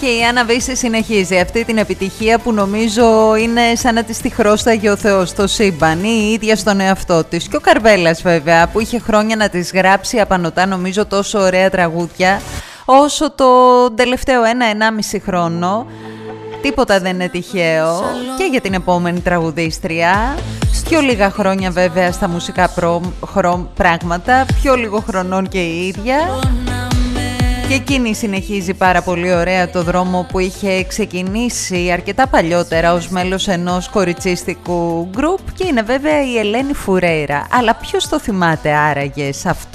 Και η Άννα Βύση συνεχίζει αυτή την επιτυχία που νομίζω είναι σαν να της τη χρώσταγε ο Θεός στο σύμπαν ή η ίδια στον εαυτό της. Και ο Καρβέλας βέβαια που είχε χρόνια να της γράψει απανωτά νομίζω τόσο ωραία τραγούδια όσο το τελευταίο 1-1,5 χρόνο. Τίποτα δεν είναι τυχαίο και για την επόμενη τραγουδίστρια. Πιο λίγα χρόνια βέβαια στα μουσικά πράγματα, πιο λίγο χρονών και η ίδια. Και εκείνη συνεχίζει πάρα πολύ ωραία το δρόμο που είχε ξεκινήσει αρκετά παλιότερα ως μέλος ενός κοριτσίστικου γκρουπ και είναι βέβαια η Ελένη Φουρέιρα. Αλλά ποιος το θυμάται άραγε σε αυτό